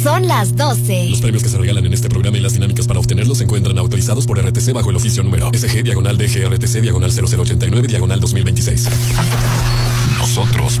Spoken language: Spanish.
Son las 12. Los premios que se regalan en este programa y las dinámicas para obtenerlos se encuentran autorizados por RTC bajo el oficio número SG/DGRTC/0089/2026. Nosotros